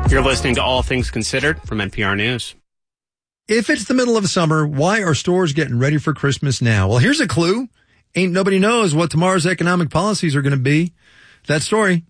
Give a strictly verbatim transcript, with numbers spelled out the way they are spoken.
You're listening to All Things Considered from N P R News. If it's the middle of summer, why are stores getting ready for Christmas now? Well, here's a clue. Ain't nobody knows what tomorrow's economic policies are going to be. That story